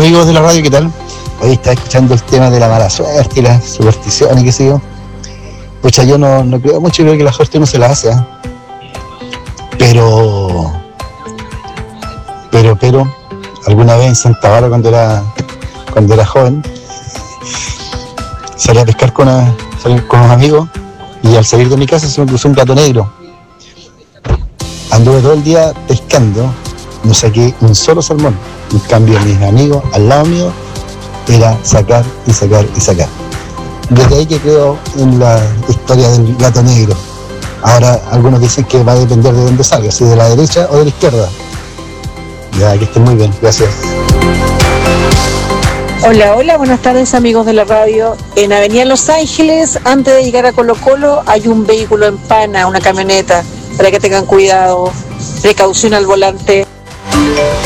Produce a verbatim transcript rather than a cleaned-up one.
amigos de la radio, ¿qué tal? Hoy estaba escuchando el tema de la mala suerte y las supersticiones, qué sé yo. Pucha, yo no, no creo mucho, creo que la suerte no se la hace, ¿eh? Pero, pero, pero, alguna vez en Santa Bárbara, cuando era, cuando era joven, salí a pescar con, una, salí con unos amigos y al salir de mi casa se me cruzó un gato negro. Anduve todo el día pescando, no saqué un solo salmón. En cambio, mis amigos al lado mío era sacar y sacar y sacar. Desde ahí que creo en la historia del gato negro. Ahora algunos dicen que va a depender de dónde salga, si de la derecha o de la izquierda. Ya, que estén muy bien, gracias. Hola, hola, buenas tardes amigos de la radio. En Avenida Los Ángeles, antes de llegar a Colo Colo, hay un vehículo en pana, una camioneta, para que tengan cuidado, precaución al volante.